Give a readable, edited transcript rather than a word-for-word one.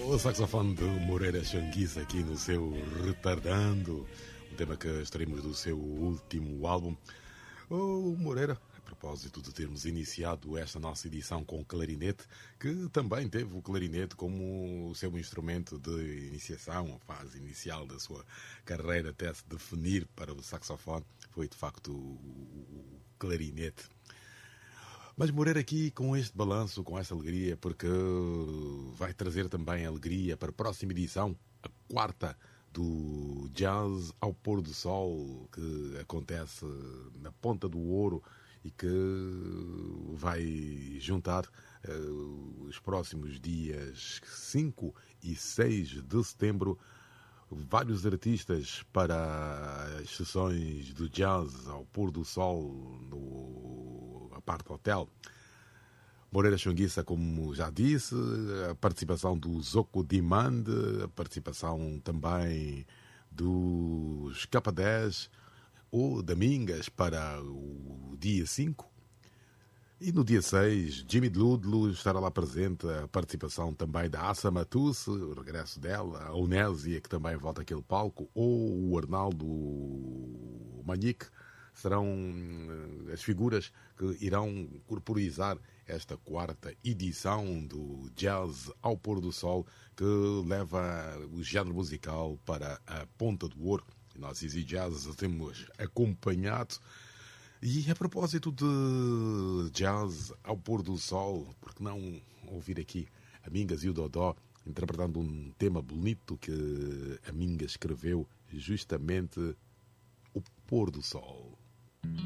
O saxofone de Moreira Xanguiça aqui no seu Retardando, um tema que extraímos do seu último álbum. O Moreira, a propósito de termos iniciado esta nossa edição com o clarinete, que também teve o clarinete como o seu instrumento de iniciação, a fase inicial da sua carreira até se definir para o saxofone, foi de facto o clarinete. Mas Moreira aqui com este balanço, com esta alegria, porque vai trazer também alegria para a próxima edição, a quarta do Jazz ao Pôr do Sol, que acontece na Ponta do Ouro e que vai juntar os próximos dias 5 e 6 de setembro vários artistas para as sessões do Jazz ao Pôr do Sol no Apart Hotel. Moreira Xanguiça, como já disse, a participação do Zoco Demand, a participação também dos K10 ou da Mingas para o dia 5. E no dia 6, Jimmy Ludlow estará lá presente, a participação também da Assa Matusse, o regresso dela, a Unésia, que também volta àquele palco, ou o Arnaldo Manique, serão as figuras que irão corporizar esta quarta edição do Jazz ao Pôr do Sol, que leva o género musical para a Ponta do Ouro. Nós, Easy Jazz, temos acompanhado. E a propósito de Jazz ao Pôr do Sol, por que não ouvir aqui a Mingas e o Dodó interpretando um tema bonito que a Mingas escreveu, justamente o Pôr do Sol.